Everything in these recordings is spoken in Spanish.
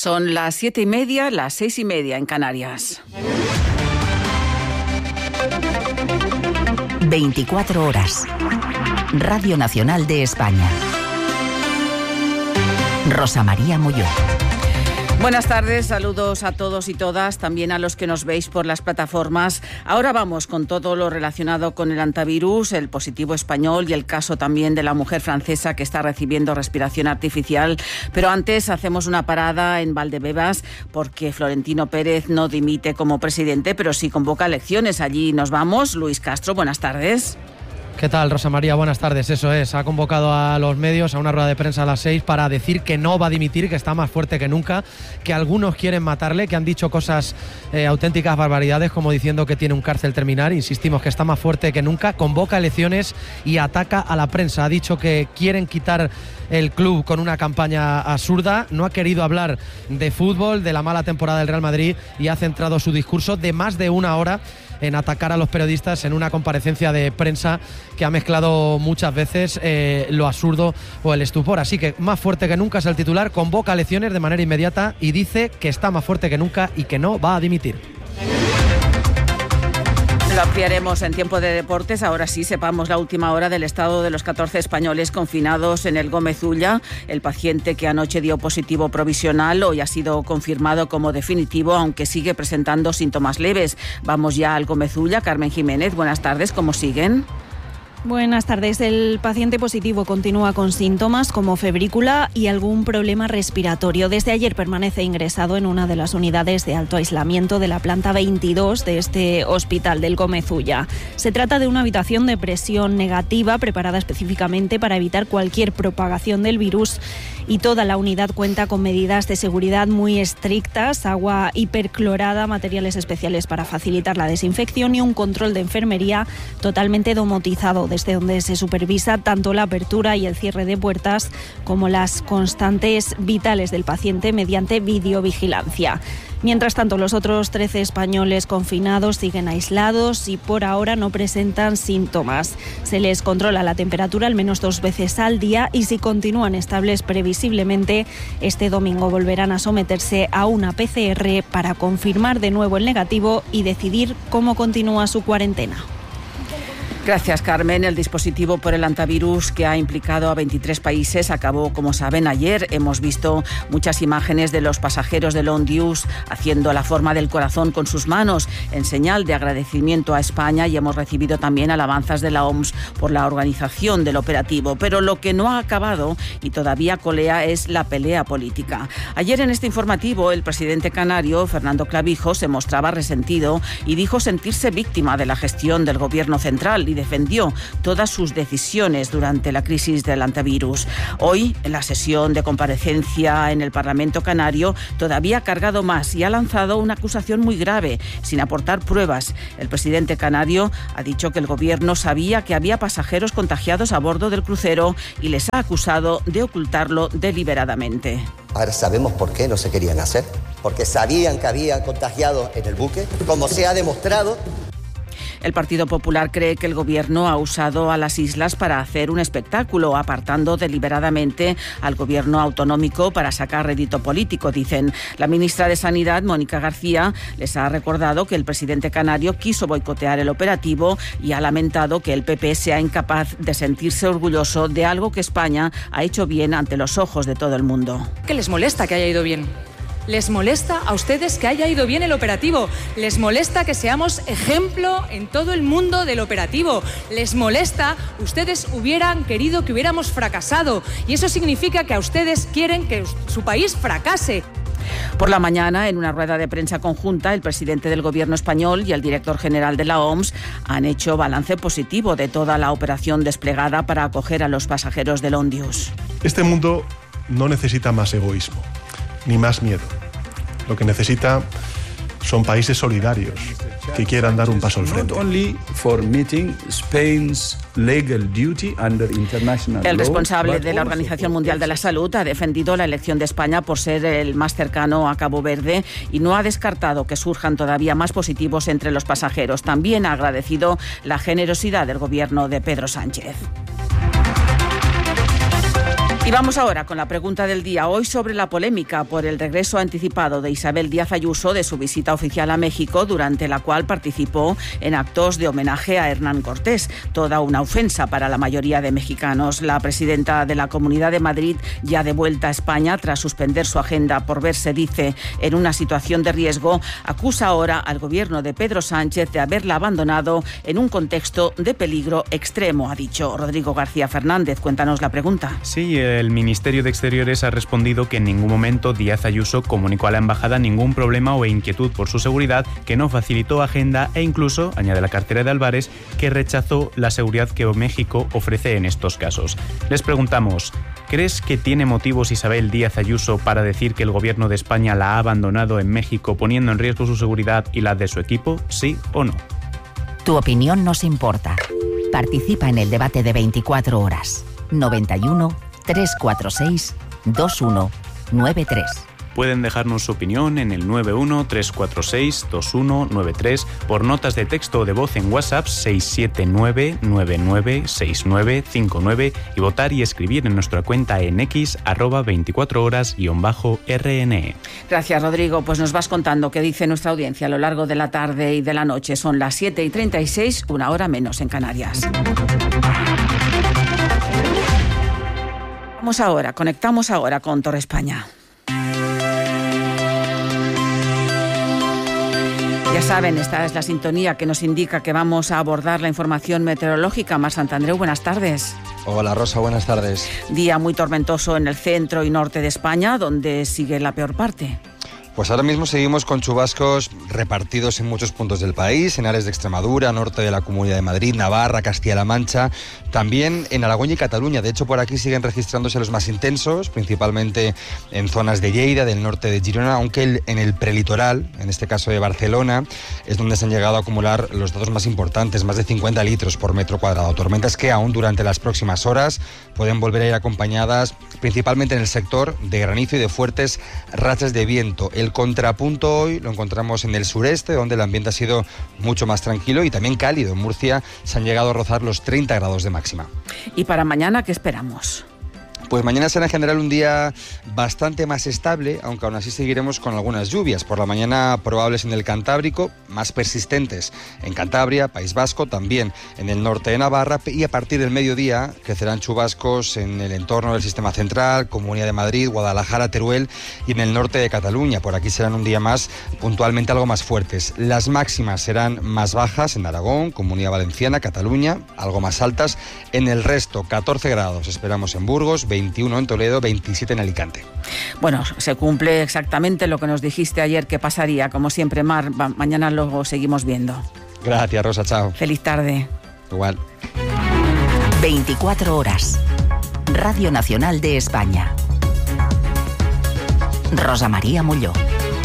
Son las 7:30, las 6:30 en Canarias. 24 horas. Radio Nacional de España. Rosa María Molló. Buenas tardes, saludos a todos y todas, también a los que nos veis por las plataformas. Ahora vamos con todo lo relacionado con el hantavirus, el positivo español y el caso también de la mujer francesa que está recibiendo respiración artificial. Pero antes hacemos una parada en Valdebebas porque Florentino Pérez no dimite como presidente, pero sí convoca elecciones. Allí nos vamos. Luis Castro, buenas tardes. ¿Qué tal, Rosa María? Buenas tardes. Eso es, ha convocado a los medios a una rueda de prensa a las 6 para decir que no va a dimitir, que está más fuerte que nunca, que algunos quieren matarle, que han dicho cosas, auténticas barbaridades, como diciendo que tiene un cárcel terminal. Insistimos que está más fuerte que nunca, convoca elecciones y ataca a la prensa. Ha dicho que quieren quitar el club con una campaña absurda, no ha querido hablar de fútbol, de la mala temporada del Real Madrid, y ha centrado su discurso de más de una hora en atacar a los periodistas en una comparecencia de prensa que ha mezclado muchas veces lo absurdo o el estupor. Así que más fuerte que nunca es el titular, convoca elecciones de manera inmediata y dice que está más fuerte que nunca y que no va a dimitir. Lo ampliaremos en tiempo de deportes. Ahora sí, sepamos la última hora del estado de los 14 españoles confinados en el Gómez Ulla. El paciente que anoche dio positivo provisional hoy ha sido confirmado como definitivo, aunque sigue presentando síntomas leves. Vamos ya al Gómez Ulla. Carmen Jiménez, buenas tardes. ¿Cómo siguen? Buenas tardes. El paciente positivo continúa con síntomas como febrícula y algún problema respiratorio. Desde ayer permanece ingresado en una de las unidades de alto aislamiento de la planta 22 de este hospital del Gómez Ulla. Se trata de una habitación de presión negativa preparada específicamente para evitar cualquier propagación del virus, y toda la unidad cuenta con medidas de seguridad muy estrictas: agua hiperclorada, materiales especiales para facilitar la desinfección y un control de enfermería totalmente domotizado, desde donde se supervisa tanto la apertura y el cierre de puertas como las constantes vitales del paciente mediante videovigilancia. Mientras tanto, los otros 13 españoles confinados siguen aislados y por ahora no presentan síntomas. Se les controla la temperatura al menos 2 veces al día y si continúan estables, previsiblemente este domingo volverán a someterse a una PCR para confirmar de nuevo el negativo y decidir cómo continúa su cuarentena. Gracias, Carmen. El dispositivo por el hantavirus que ha implicado a 23 países acabó, como saben, ayer. Hemos visto muchas imágenes de los pasajeros del ONDIUS haciendo la forma del corazón con sus manos en señal de agradecimiento a España, y hemos recibido también alabanzas de la OMS por la organización del operativo. Pero lo que no ha acabado y todavía colea es la pelea política. Ayer en este informativo el presidente canario, Fernando Clavijo, se mostraba resentido y dijo sentirse víctima de la gestión del gobierno central y defendió todas sus decisiones durante la crisis del hantavirus. Hoy, en la sesión de comparecencia en el Parlamento canario, todavía ha cargado más y ha lanzado una acusación muy grave, sin aportar pruebas. El presidente canario ha dicho que el gobierno sabía que había pasajeros contagiados a bordo del crucero y les ha acusado de ocultarlo deliberadamente. Ahora sabemos por qué no se querían hacer, porque sabían que había contagiados en el buque, como se ha demostrado. El Partido Popular cree que el gobierno ha usado a las islas para hacer un espectáculo, apartando deliberadamente al gobierno autonómico para sacar rédito político, dicen. La ministra de Sanidad, Mónica García, les ha recordado que el presidente canario quiso boicotear el operativo y ha lamentado que el PP sea incapaz de sentirse orgulloso de algo que España ha hecho bien ante los ojos de todo el mundo. ¿Qué les molesta que haya ido bien? ¿Les molesta a ustedes que haya ido bien el operativo? ¿Les molesta que seamos ejemplo en todo el mundo del operativo? ¿Les molesta? Ustedes hubieran querido que hubiéramos fracasado y eso significa que a ustedes quieren que su país fracase. Por la mañana, en una rueda de prensa conjunta, el presidente del gobierno español y el director general de la OMS han hecho balance positivo de toda la operación desplegada para acoger a los pasajeros del ONDIUS. Este mundo no necesita más egoísmo ni más miedo. Lo que necesita son países solidarios que quieran dar un paso al frente. El responsable de la Organización Mundial de la Salud ha defendido la elección de España por ser el más cercano a Cabo Verde y no ha descartado que surjan todavía más positivos entre los pasajeros. También ha agradecido la generosidad del gobierno de Pedro Sánchez. Y vamos ahora con la pregunta del día. Hoy sobre la polémica por el regreso anticipado de Isabel Díaz Ayuso de su visita oficial a México, durante la cual participó en actos de homenaje a Hernán Cortés. Toda una ofensa para la mayoría de mexicanos. La presidenta de la Comunidad de Madrid, ya de vuelta a España tras suspender su agenda por verse, dice, en una situación de riesgo, acusa ahora al gobierno de Pedro Sánchez de haberla abandonado en un contexto de peligro extremo, ha dicho. Rodrigo García Fernández, cuéntanos la pregunta. Sí, el Ministerio de Exteriores ha respondido que en ningún momento Díaz Ayuso comunicó a la embajada ningún problema o inquietud por su seguridad, que no facilitó agenda e incluso, añade la cartera de Álvarez, que rechazó la seguridad que México ofrece en estos casos. Les preguntamos, ¿crees que tiene motivos Isabel Díaz Ayuso para decir que el gobierno de España la ha abandonado en México poniendo en riesgo su seguridad y la de su equipo? ¿Sí o no? Tu opinión nos importa. Participa en el debate de 24 horas. 91 346 2193. Pueden dejarnos su opinión en el 91-346-2193 por notas de texto o de voz en WhatsApp 679-996959 y votar y escribir en nuestra cuenta en X @24horas_RNE. Gracias, Rodrigo. Pues nos vas contando qué dice nuestra audiencia a lo largo de la tarde y de la noche. Son las 7:36, una hora menos en Canarias. Conectamos ahora con Torre España. Ya saben, esta es la sintonía que nos indica que vamos a abordar la información meteorológica. Mar Santandreu, buenas tardes. Hola Rosa, buenas tardes. Día muy tormentoso en el centro y norte de España, donde sigue la peor parte. Pues ahora mismo seguimos con chubascos repartidos en muchos puntos del país, en áreas de Extremadura, norte de la Comunidad de Madrid, Navarra, Castilla-La Mancha, también en Aragón y Cataluña. De hecho, por aquí siguen registrándose los más intensos, principalmente en zonas de Lleida, del norte de Girona, aunque en el prelitoral, en este caso de Barcelona, es donde se han llegado a acumular los datos más importantes, más de 50 litros por metro cuadrado. Tormentas que aún durante las próximas horas pueden volver a ir acompañadas principalmente en el sector de granizo y de fuertes rachas de viento. El contrapunto hoy lo encontramos en el sureste, donde el ambiente ha sido mucho más tranquilo y también cálido. En Murcia se han llegado a rozar los 30 grados de máxima. ¿Y para mañana qué esperamos? Pues mañana será en general un día bastante más estable, aunque aún así seguiremos con algunas lluvias. Por la mañana probables en el Cantábrico, más persistentes en Cantabria, País Vasco, también en el norte de Navarra, y a partir del mediodía crecerán chubascos en el entorno del Sistema Central, Comunidad de Madrid, Guadalajara, Teruel y en el norte de Cataluña. Por aquí serán un día más puntualmente algo más fuertes. Las máximas serán más bajas en Aragón, Comunidad Valenciana, Cataluña, algo más altas. En el resto, 14 grados esperamos en Burgos, 21 en Toledo, 27 en Alicante. Bueno, se cumple exactamente lo que nos dijiste ayer que pasaría. Como siempre, Mar, mañana lo seguimos viendo. Gracias, Rosa, chao. Feliz tarde. Igual. 24 horas. Radio Nacional de España. Rosa María Mulló.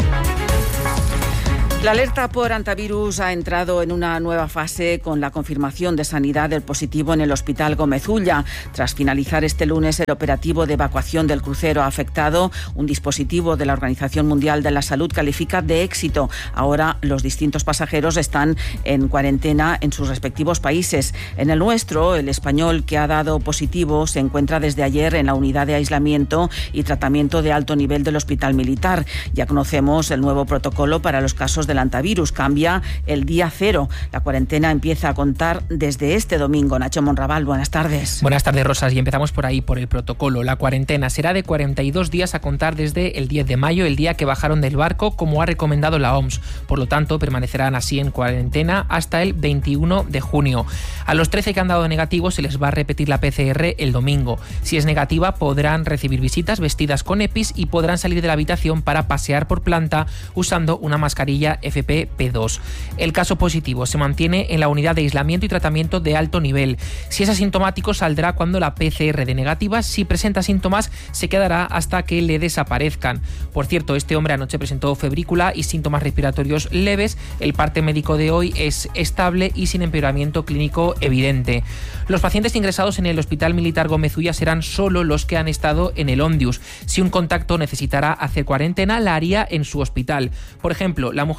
La alerta por hantavirus ha entrado en una nueva fase con la confirmación de sanidad del positivo en el Hospital Gómez Ulla. Tras finalizar este lunes el operativo de evacuación del crucero afectado, un dispositivo de la Organización Mundial de la Salud califica de éxito. Ahora los distintos pasajeros están en cuarentena en sus respectivos países. En el nuestro, el español que ha dado positivo se encuentra desde ayer en la unidad de aislamiento y tratamiento de alto nivel del Hospital Militar. Ya conocemos el nuevo protocolo para los casos del hantavirus. Cambia el día cero. La cuarentena empieza a contar desde este domingo. Nacho Monraval, buenas tardes. Buenas tardes, Rosas. Y empezamos por ahí, por el protocolo. La cuarentena será de 42 días a contar desde el 10 de mayo, el día que bajaron del barco, como ha recomendado la OMS. Por lo tanto, permanecerán así en cuarentena hasta el 21 de junio. A los 13 que han dado negativo se les va a repetir la PCR el domingo. Si es negativa, podrán recibir visitas vestidas con EPIs y podrán salir de la habitación para pasear por planta usando una mascarilla FFP2. El caso positivo se mantiene en la unidad de aislamiento y tratamiento de alto nivel. Si es asintomático, saldrá cuando la PCR dé negativa. Si presenta síntomas, se quedará hasta que le desaparezcan. Por cierto, este hombre anoche presentó febrícula y síntomas respiratorios leves. El parte médico de hoy es estable y sin empeoramiento clínico evidente. Los pacientes ingresados en el Hospital Militar Gómez Ulla serán solo los que han estado en el Ondius. Si un contacto necesitará hacer cuarentena, la haría en su hospital. Por ejemplo, la mujer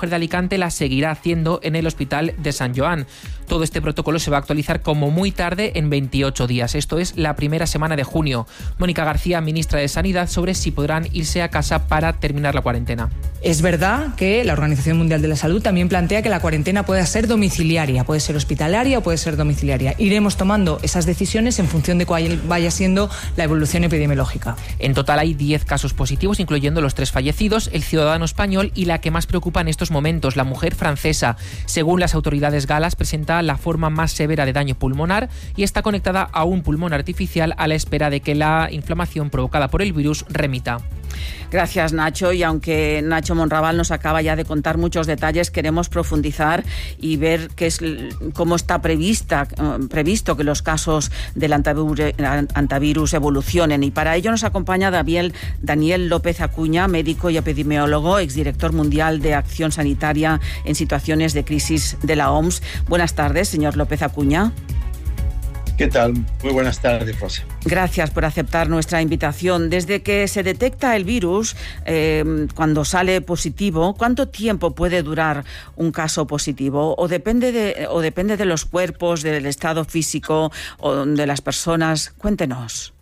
de Alicante la seguirá haciendo en el Hospital de Sant Joan. Todo este protocolo se va a actualizar como muy tarde en 28 días. Esto es la primera semana de junio. Mónica García, ministra de Sanidad, sobre si podrán irse a casa para terminar la cuarentena. Es verdad que la Organización Mundial de la Salud también plantea que la cuarentena puede ser domiciliaria, puede ser hospitalaria o puede ser domiciliaria. Iremos tomando esas decisiones en función de cuál vaya siendo la evolución epidemiológica. En total hay 10 casos positivos, incluyendo los 3 fallecidos, el ciudadano español y la que más preocupa en estos momentos, la mujer francesa. Según las autoridades galas, presenta la forma más severa de daño pulmonar y está conectada a un pulmón artificial a la espera de que la inflamación provocada por el virus remita. Gracias, Nacho. Y aunque Nacho Monraval nos acaba ya de contar muchos detalles, queremos profundizar y ver cómo está previsto que los casos del antivirus evolucionen. Y para ello nos acompaña Daniel López Acuña, médico y epidemiólogo, exdirector mundial de Acción Sanitaria en situaciones de crisis de la OMS. Buenas tardes, señor López Acuña. ¿Qué tal? Muy buenas tardes, Rosa. Gracias por aceptar nuestra invitación. Desde que se detecta el virus, cuando sale positivo, ¿cuánto tiempo puede durar un caso positivo? ¿O depende de los cuerpos, del estado físico o de las personas? Cuéntenos.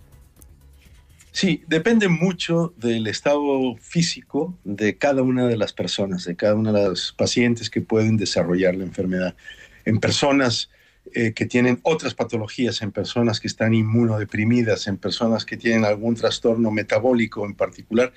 Sí, depende mucho del estado físico de cada una de las personas, de cada una de los pacientes que pueden desarrollar la enfermedad. En personas que tienen otras patologías, en personas que están inmunodeprimidas, en personas que tienen algún trastorno metabólico en particular,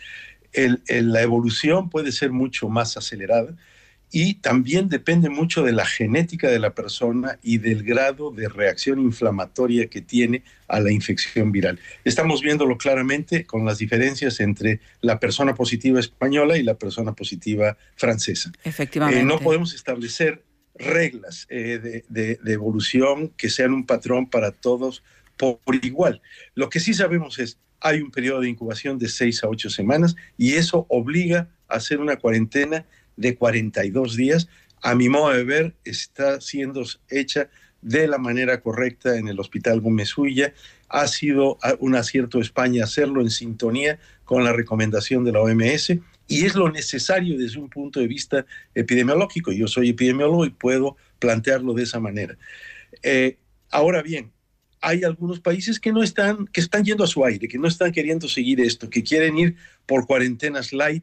la evolución puede ser mucho más acelerada y también depende mucho de la genética de la persona y del grado de reacción inflamatoria que tiene a la infección viral. Estamos viéndolo claramente con las diferencias entre la persona positiva española y la persona positiva francesa. Efectivamente. No podemos establecer reglas de evolución que sean un patrón para todos por igual. Lo que sí sabemos es hay un periodo de incubación de 6 a 8 semanas y eso obliga a hacer una cuarentena de 42 días. A mi modo de ver, está siendo hecha de la manera correcta en el Hospital Gómez Ulla. Ha sido un acierto de España hacerlo en sintonía con la recomendación de la OMS y es lo necesario desde un punto de vista epidemiológico. Yo soy epidemiólogo y puedo plantearlo de esa manera. Ahora bien, hay algunos países que están yendo a su aire, que no están queriendo seguir esto, que quieren ir por cuarentenas light,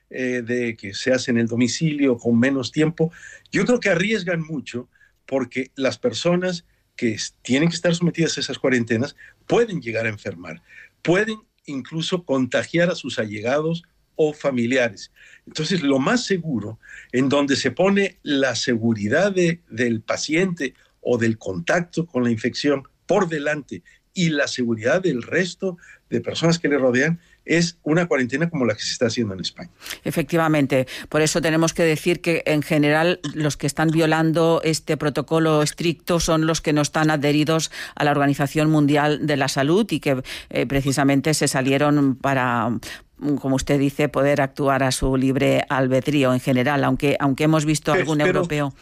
de que se hacen en el domicilio con menos tiempo. Yo creo que arriesgan mucho porque las personas que tienen que estar sometidas a esas cuarentenas pueden llegar a enfermar, pueden incluso contagiar a sus allegados o familiares. Entonces, lo más seguro, en donde se pone la seguridad del paciente o del contacto con la infección por delante y la seguridad del resto de personas que le rodean, es una cuarentena como la que se está haciendo en España. Efectivamente. Por eso tenemos que decir que, en general, los que están violando este protocolo estricto son los que no están adheridos a la Organización Mundial de la Salud y que precisamente se salieron para, como usted dice, poder actuar a su libre albedrío en general, aunque hemos visto algún europeo.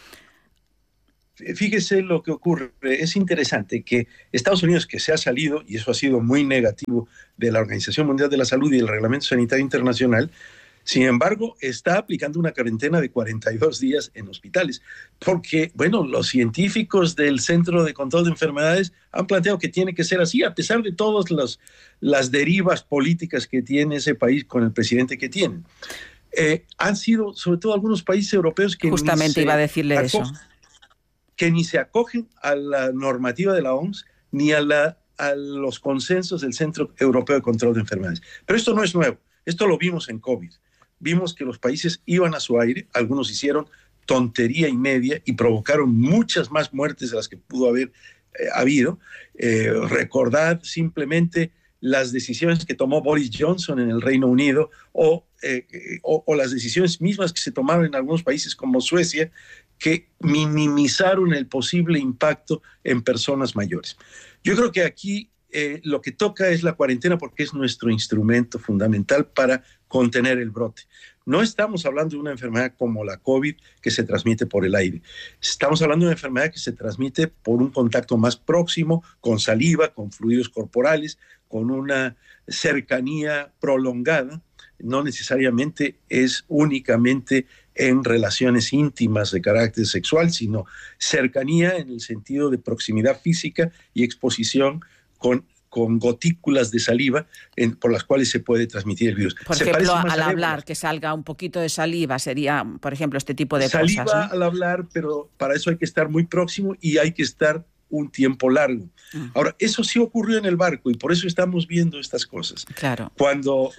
Fíjese lo que ocurre. Es interesante que Estados Unidos, que se ha salido, y eso ha sido muy negativo, de la Organización Mundial de la Salud y del Reglamento Sanitario Internacional, sin embargo, está aplicando una cuarentena de 42 días en hospitales, porque, bueno, los científicos del Centro de Control de Enfermedades han planteado que tiene que ser así, a pesar de todas las derivas políticas que tiene ese país con el presidente que tienen. Han sido, sobre todo, algunos países europeos que justamente iba a decirle eso, que ni se acogen a la normativa de la OMS ni a los consensos del Centro Europeo de Control de Enfermedades. Pero esto no es nuevo, esto lo vimos en COVID. Vimos que los países iban a su aire, algunos hicieron tontería y media y provocaron muchas más muertes de las que pudo haber habido. Recordad simplemente las decisiones que tomó Boris Johnson en el Reino Unido o las decisiones mismas que se tomaron en algunos países como Suecia, que minimizaron el posible impacto en personas mayores. Yo creo que aquí lo que toca es la cuarentena porque es nuestro instrumento fundamental para contener el brote. No estamos hablando de una enfermedad como la COVID que se transmite por el aire. Estamos hablando de una enfermedad que se transmite por un contacto más próximo, con saliva, con fluidos corporales, con una cercanía prolongada. No necesariamente es únicamente en relaciones íntimas de carácter sexual, sino cercanía en el sentido de proximidad física y exposición con gotículas de saliva por las cuales se puede transmitir el virus. Por ejemplo, al hablar, que salga un poquito de saliva, sería, por ejemplo, este tipo de saliva cosas, ¿no? Al hablar, pero para eso hay que estar muy próximo y hay que estar un tiempo largo. Ahora, eso sí ocurrió en el barco y por eso estamos viendo estas cosas. Claro. Cuando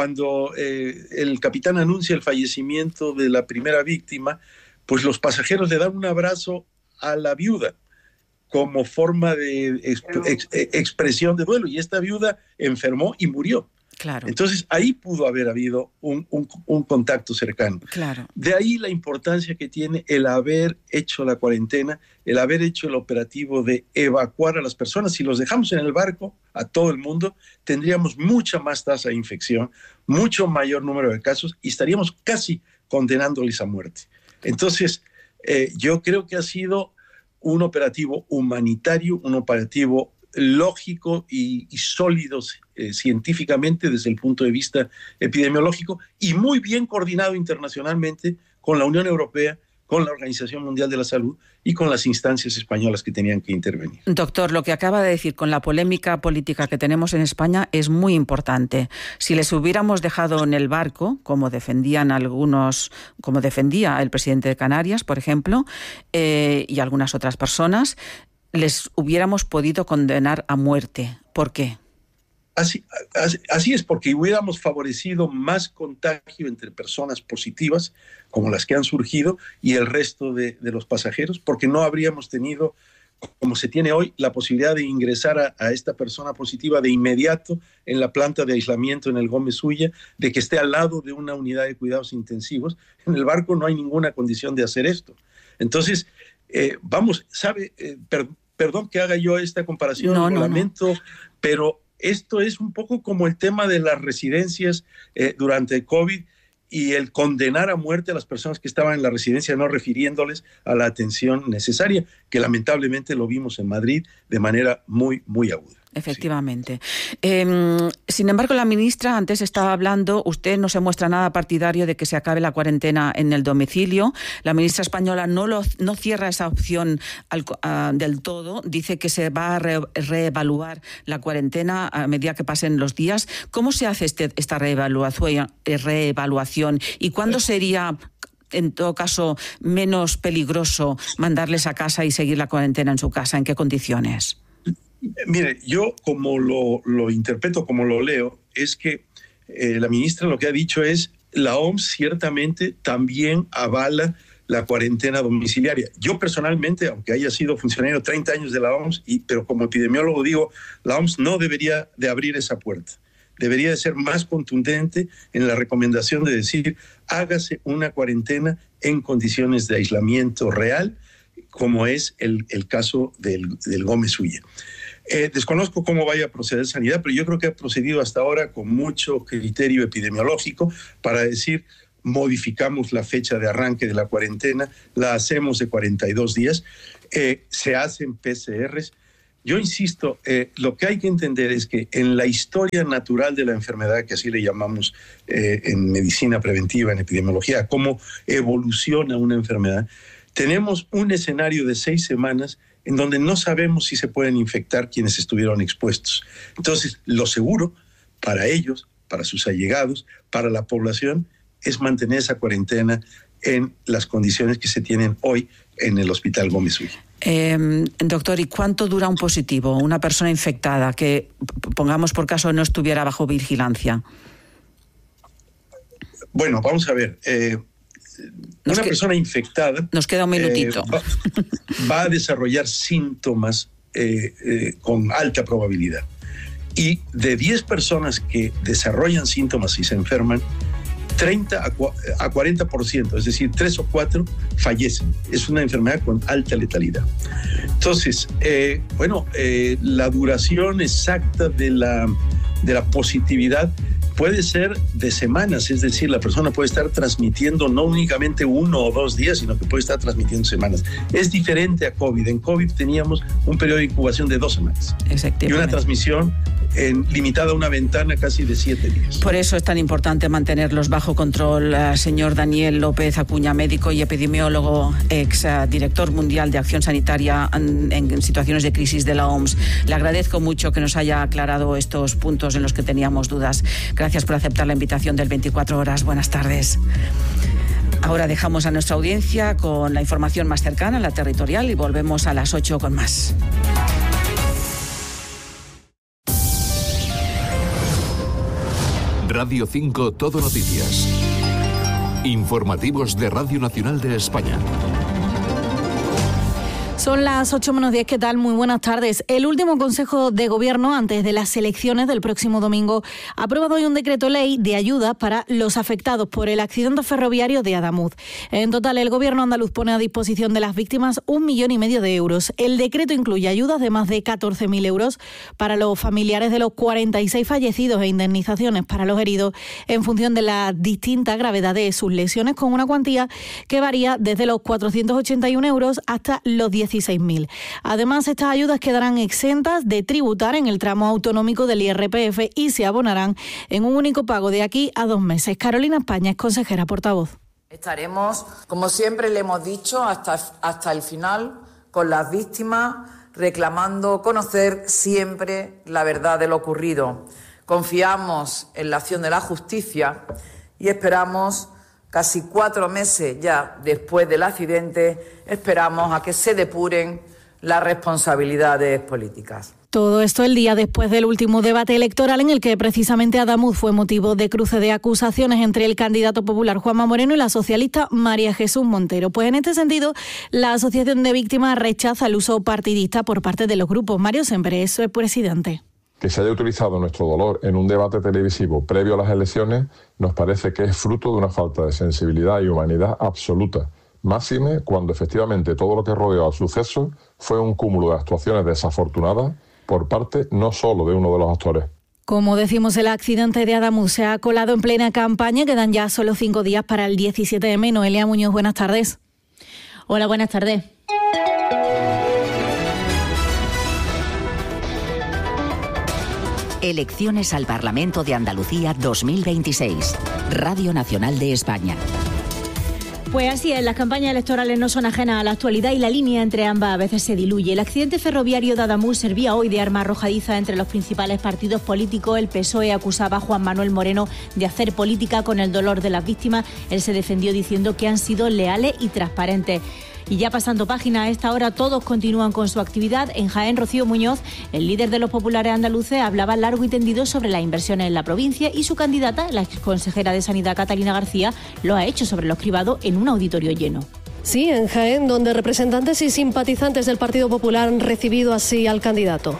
el capitán anuncia el fallecimiento de la primera víctima, pues los pasajeros le dan un abrazo a la viuda como forma de expresión de duelo, y esta viuda enfermó y murió. Claro. Entonces ahí pudo haber habido un contacto cercano. Claro. De ahí la importancia que tiene el haber hecho la cuarentena, el haber hecho el operativo de evacuar a las personas. Si los dejamos en el barco a todo el mundo, tendríamos mucha más tasa de infección, mucho mayor número de casos y estaríamos casi condenándoles a muerte. Entonces, yo creo que ha sido un operativo humanitario, un operativo lógico y sólido científicamente desde el punto de vista epidemiológico y muy bien coordinado internacionalmente con la Unión Europea, con la Organización Mundial de la Salud y con las instancias españolas que tenían que intervenir. Doctor, lo que acaba de decir con la polémica política que tenemos en España es muy importante. Si les hubiéramos dejado en el barco, como defendían algunos, como defendía el presidente de Canarias, por ejemplo, y algunas otras personas, les hubiéramos podido condenar a muerte. ¿Por qué? Así es, porque hubiéramos favorecido más contagio entre personas positivas, como las que han surgido, y el resto de los pasajeros, porque no habríamos tenido, como se tiene hoy, la posibilidad de ingresar a esta persona positiva de inmediato en la planta de aislamiento en el Gómez Ulla, de que esté al lado de una unidad de cuidados intensivos. En el barco no hay ninguna condición de hacer esto. Entonces, perdón que haga yo esta comparación, lo lamento, pero esto es un poco como el tema de las residencias durante el COVID y el condenar a muerte a las personas que estaban en la residencia, no refiriéndoles a la atención necesaria, que lamentablemente lo vimos en Madrid de manera muy, muy aguda. Efectivamente. Sí. Sin embargo, la ministra antes estaba hablando, usted no se muestra nada partidario de que se acabe la cuarentena en el domicilio. La ministra española no cierra esa opción del todo. Dice que se va a reevaluar la cuarentena a medida que pasen los días. ¿Cómo se hace esta reevaluación y cuándo sería, en todo caso, menos peligroso mandarles a casa y seguir la cuarentena en su casa? ¿En qué condiciones? Mire, yo como lo interpreto, como lo leo, es que la ministra lo que ha dicho es la OMS ciertamente también avala la cuarentena domiciliaria. Yo personalmente, aunque haya sido funcionario 30 años de la OMS, pero como epidemiólogo digo, la OMS no debería de abrir esa puerta. Debería de ser más contundente en la recomendación de decir hágase una cuarentena en condiciones de aislamiento real, como es el caso del Gómez Ulla. Desconozco cómo vaya a proceder Sanidad, pero yo creo que ha procedido hasta ahora con mucho criterio epidemiológico para decir modificamos la fecha de arranque de la cuarentena, la hacemos de 42 días, se hacen PCRs. Yo insisto, lo que hay que entender es que en la historia natural de la enfermedad, que así le llamamos en medicina preventiva, en epidemiología, cómo evoluciona una enfermedad, tenemos un escenario de 6 semanas en donde no sabemos si se pueden infectar quienes estuvieron expuestos. Entonces, lo seguro para ellos, para sus allegados, para la población, es mantener esa cuarentena en las condiciones que se tienen hoy en el Hospital Gómez Ulla. Doctor, ¿y cuánto dura un positivo, una persona infectada que, pongamos por caso, no estuviera bajo vigilancia? Bueno, vamos a ver. Una persona infectada... Nos queda un minutito. Va a desarrollar síntomas con alta probabilidad. Y de 10 personas que desarrollan síntomas y se enferman, 30 a 40%, es decir, 3 o 4 fallecen. Es una enfermedad con alta letalidad. Entonces, la duración exacta de la positividad puede ser de semanas, es decir, la persona puede estar transmitiendo no únicamente 1 o 2 días, sino que puede estar transmitiendo semanas. Es diferente a COVID. En COVID teníamos un periodo de incubación de 2 semanas. Exactamente. Y una transmisión limitada a una ventana casi de 7 días. Por eso es tan importante mantenerlos bajo control. Señor Daniel López Acuña, médico y epidemiólogo, ex director mundial de acción sanitaria en situaciones de crisis de la OMS. Le agradezco mucho que nos haya aclarado estos puntos en los que teníamos dudas. Gracias por aceptar la invitación del 24 horas. Buenas tardes. Ahora dejamos a nuestra audiencia con la información más cercana, la territorial, y volvemos a las 8 con más. Radio 5 Todo Noticias. Informativos de Radio Nacional de España. Son las 8:10, ¿qué tal? Muy buenas tardes. El último Consejo de Gobierno antes de las elecciones del próximo domingo ha aprobado hoy un decreto ley de ayuda para los afectados por el accidente ferroviario de Adamuz. En total, el Gobierno andaluz pone a disposición de las víctimas 1,5 millones de euros. El decreto incluye ayudas de más de 14.000 euros para los familiares de los 46 fallecidos e indemnizaciones para los heridos en función de la distinta gravedad de sus lesiones, con una cuantía que varía desde los 481 euros hasta los 16.000. Además, estas ayudas quedarán exentas de tributar en el tramo autonómico del IRPF y se abonarán en un único pago de aquí a 2 meses. Carolina España es consejera portavoz. Estaremos, como siempre le hemos dicho, hasta el final con las víctimas, reclamando conocer siempre la verdad de lo ocurrido. Confiamos en la acción de la justicia y esperamos, casi 4 meses ya después del accidente, esperamos a que se depuren las responsabilidades políticas. Todo esto el día después del último debate electoral en el que precisamente Adamuz fue motivo de cruce de acusaciones entre el candidato popular Juanma Moreno y la socialista María Jesús Montero. Pues en este sentido, la Asociación de Víctimas rechaza el uso partidista por parte de los grupos. Mario Sembre es su presidente. Que se haya utilizado nuestro dolor en un debate televisivo previo a las elecciones nos parece que es fruto de una falta de sensibilidad y humanidad absoluta. Máxime cuando efectivamente todo lo que rodeó al suceso fue un cúmulo de actuaciones desafortunadas por parte no solo de uno de los actores. Como decimos, el accidente de Adamuz se ha colado en plena campaña. Quedan ya solo 5 días para el 17M. Noelia Muñoz, buenas tardes. Hola, buenas tardes. Elecciones al Parlamento de Andalucía 2026. Radio Nacional de España. Pues así es, las campañas electorales no son ajenas a la actualidad y la línea entre ambas a veces se diluye. El accidente ferroviario de Adamuz servía hoy de arma arrojadiza entre los principales partidos políticos. El PSOE acusaba a Juan Manuel Moreno de hacer política con el dolor de las víctimas. Él se defendió diciendo que han sido leales y transparentes. Y ya pasando página, a esta hora todos continúan con su actividad. En Jaén, Rocío Muñoz, el líder de los populares andaluces, hablaba largo y tendido sobre las inversiones en la provincia y su candidata, la exconsejera de Sanidad Catalina García, lo ha hecho sobre los cribados en un auditorio lleno. Sí, en Jaén, donde representantes y simpatizantes del Partido Popular han recibido así al candidato.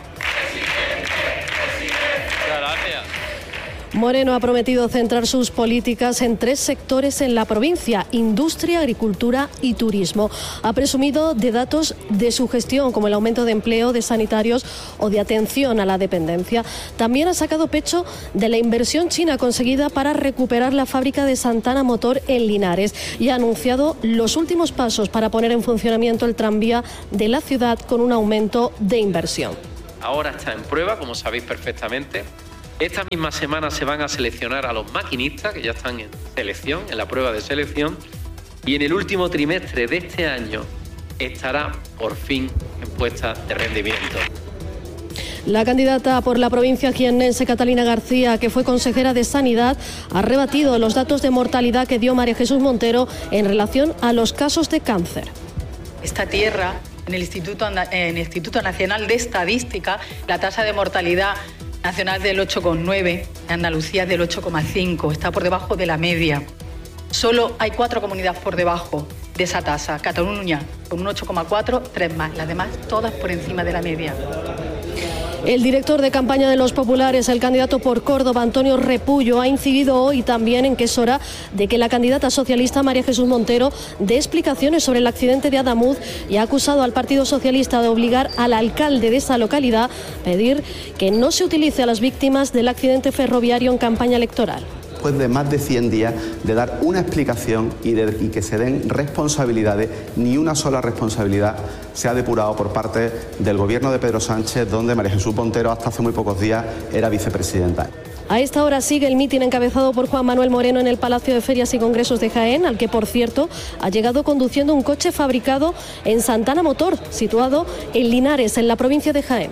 Moreno ha prometido centrar sus políticas en 3 sectores en la provincia: industria, agricultura y turismo. Ha presumido de datos de su gestión, como el aumento de empleo de sanitarios o de atención a la dependencia. También ha sacado pecho de la inversión china conseguida para recuperar la fábrica de Santana Motor en Linares y ha anunciado los últimos pasos para poner en funcionamiento el tranvía de la ciudad con un aumento de inversión. Ahora está en prueba, como sabéis perfectamente. Esta misma semana se van a seleccionar a los maquinistas, que ya están en selección, en la prueba de selección, y en el último trimestre de este año estará por fin en puesta de rendimiento. La candidata por la provincia jiennense Catalina García, que fue consejera de Sanidad, ha rebatido los datos de mortalidad que dio María Jesús Montero en relación a los casos de cáncer. Esta tierra, en el Instituto Nacional de Estadística, la tasa de mortalidad nacional del 8,9, en Andalucía es del 8,5, está por debajo de la media. Solo hay 4 comunidades por debajo de esa tasa. Cataluña con un 8,4, 3 más, las demás todas por encima de la media. El director de campaña de los populares, el candidato por Córdoba, Antonio Repullo, ha incidido hoy también en que es hora de que la candidata socialista María Jesús Montero dé explicaciones sobre el accidente de Adamuz y ha acusado al Partido Socialista de obligar al alcalde de esa localidad a pedir que no se utilice a las víctimas del accidente ferroviario en campaña electoral. después de más de 100 días de dar una explicación y que se den responsabilidades, ni una sola responsabilidad se ha depurado por parte del gobierno de Pedro Sánchez, donde María Jesús Montero hasta hace muy pocos días era vicepresidenta. A esta hora sigue el mitin encabezado por Juan Manuel Moreno en el Palacio de Ferias y Congresos de Jaén, al que, por cierto, ha llegado conduciendo un coche fabricado en Santana Motor, situado en Linares, en la provincia de Jaén.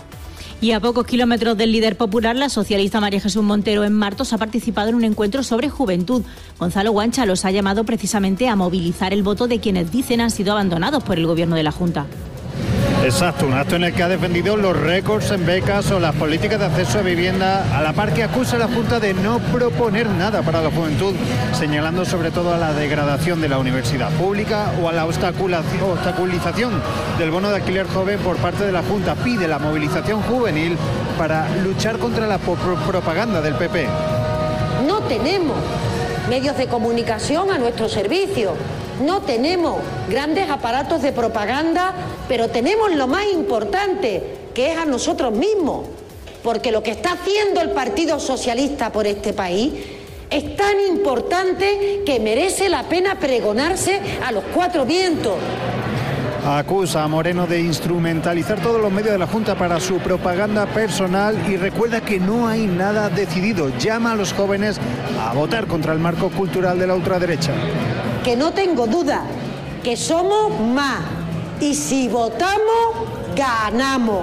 Y a pocos kilómetros del líder popular, la socialista María Jesús Montero en Martos ha participado en un encuentro sobre juventud. Gonzalo Guancha los ha llamado precisamente a movilizar el voto de quienes dicen han sido abandonados por el gobierno de la Junta. Exacto, un acto en el que ha defendido los récords en becas o las políticas de acceso a vivienda, a la par que acusa a la Junta de no proponer nada para la juventud, señalando sobre todo a la degradación de la universidad pública o a la obstaculización del bono de alquiler joven por parte de la Junta. Pide la movilización juvenil para luchar contra la propaganda del PP. No tenemos medios de comunicación a nuestro servicio. No tenemos grandes aparatos de propaganda, pero tenemos lo más importante, que es a nosotros mismos. Porque lo que está haciendo el Partido Socialista por este país es tan importante que merece la pena pregonarse a los cuatro vientos. Acusa a Moreno de instrumentalizar todos los medios de la Junta para su propaganda personal y recuerda que no hay nada decidido. Llama a los jóvenes a votar contra el marco cultural de la ultraderecha. Que no tengo duda, que somos más y si votamos, ganamos.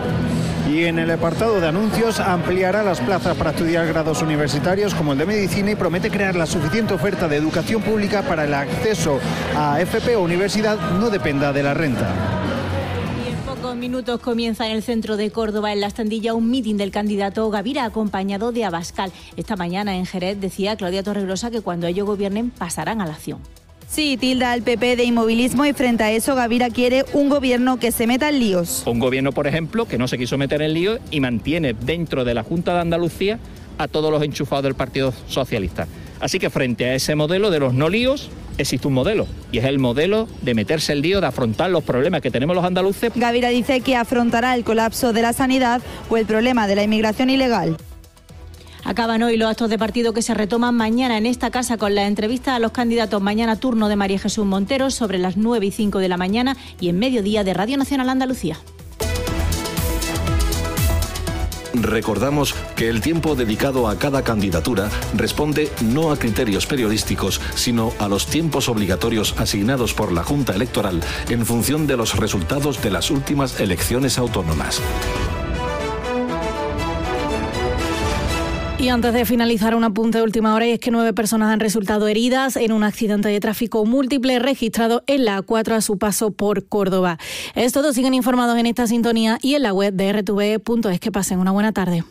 Y en el apartado de anuncios ampliará las plazas para estudiar grados universitarios como el de medicina y promete crear la suficiente oferta de educación pública para el acceso a FP o universidad no dependa de la renta. Y en pocos minutos comienza en el centro de Córdoba, en La Estandilla, un mitin del candidato Gavira acompañado de Abascal. Esta mañana en Jerez decía Claudia Torregrosa que cuando ellos gobiernen pasarán a la acción. Sí, tilda al PP de inmovilismo y frente a eso Gavira quiere un gobierno que se meta en líos. Un gobierno, por ejemplo, que no se quiso meter en líos y mantiene dentro de la Junta de Andalucía a todos los enchufados del Partido Socialista. Así que frente a ese modelo de los no líos, existe un modelo, y es el modelo de meterse el lío, de afrontar los problemas que tenemos los andaluces. Gavira dice que afrontará el colapso de la sanidad o el problema de la inmigración ilegal. Acaban hoy los actos de partido que se retoman mañana en esta casa con la entrevista a los candidatos. Mañana turno de María Jesús Montero sobre las 9:05 de la mañana y en mediodía de Radio Nacional Andalucía. Recordamos que el tiempo dedicado a cada candidatura responde no a criterios periodísticos, sino a los tiempos obligatorios asignados por la Junta Electoral en función de los resultados de las últimas elecciones autónomas. Y antes de finalizar, un apunte de última hora, y es que 9 personas han resultado heridas en un accidente de tráfico múltiple registrado en la A4 a su paso por Córdoba. Es todo, siguen informados en esta sintonía y en la web de rtv.es. Que pasen una buena tarde.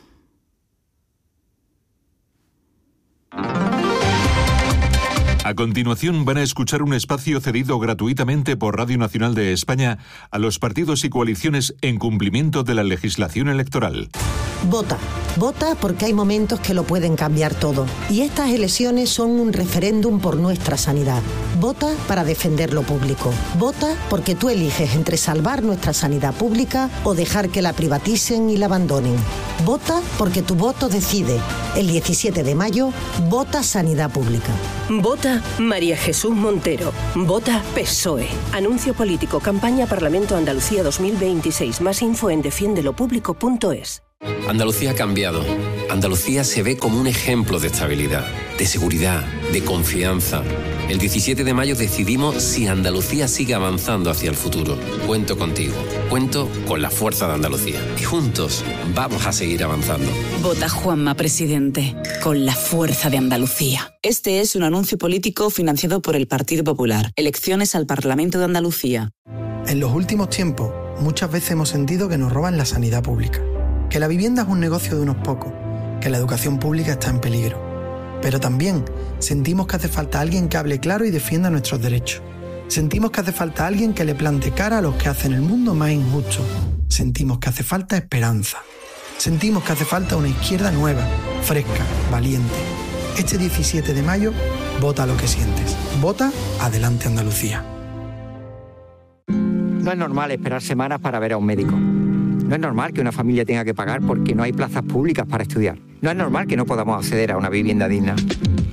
A continuación van a escuchar un espacio cedido gratuitamente por Radio Nacional de España a los partidos y coaliciones en cumplimiento de la legislación electoral. Vota. Vota porque hay momentos que lo pueden cambiar todo. Y estas elecciones son un referéndum por nuestra sanidad. Vota para defender lo público. Vota porque tú eliges entre salvar nuestra sanidad pública o dejar que la privaticen y la abandonen. Vota porque tu voto decide. El 17 de mayo, vota Sanidad Pública. Vota María Jesús Montero. Vota PSOE. Anuncio político. Campaña Parlamento Andalucía 2026. Más info en defiendelopublico.es. Andalucía ha cambiado. Andalucía se ve como un ejemplo de estabilidad, de seguridad, de confianza. El 17 de mayo decidimos si Andalucía sigue avanzando hacia el futuro. Cuento contigo. Cuento con la fuerza de Andalucía. Y juntos vamos a seguir avanzando. Vota Juanma Presidente, con la fuerza de Andalucía. Este es un anuncio político financiado por el Partido Popular. Elecciones al Parlamento de Andalucía. En los últimos tiempos, muchas veces hemos sentido que nos roban la sanidad pública, que la vivienda es un negocio de unos pocos, que la educación pública está en peligro. Pero también sentimos que hace falta alguien que hable claro y defienda nuestros derechos. Sentimos que hace falta alguien que le plante cara a los que hacen el mundo más injusto. Sentimos que hace falta esperanza. Sentimos que hace falta una izquierda nueva, fresca, valiente. Este 17 de mayo, vota lo que sientes. Vota Adelante Andalucía. No es normal esperar semanas para ver a un médico. No es normal que una familia tenga que pagar porque no hay plazas públicas para estudiar. No es normal que no podamos acceder a una vivienda digna.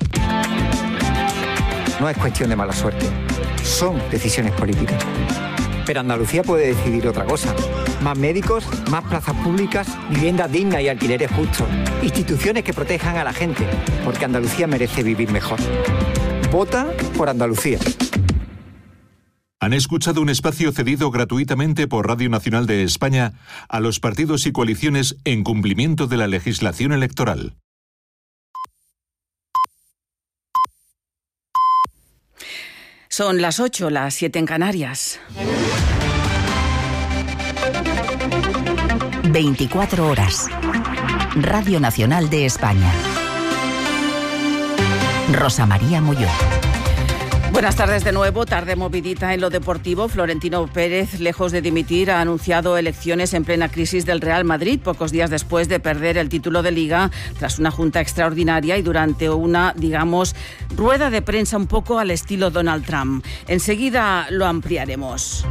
no es cuestión de mala suerte. Son decisiones políticas. Pero Andalucía puede decidir otra cosa. Más médicos, más plazas públicas, viviendas dignas y alquileres justos. Instituciones que protejan a la gente, porque Andalucía merece vivir mejor. Vota por Andalucía. Han escuchado un espacio cedido gratuitamente por Radio Nacional de España a los partidos y coaliciones en cumplimiento de la legislación electoral. Son las 8, las 7 en Canarias. 24 horas. Radio Nacional de España. Rosa María Molló. Buenas tardes de nuevo. Tarde movidita en lo deportivo. Florentino Pérez, lejos de dimitir, ha anunciado elecciones en plena crisis del Real Madrid, pocos días después de perder el título de Liga tras una junta extraordinaria y durante una, rueda de prensa un poco al estilo Donald Trump. Enseguida lo ampliaremos.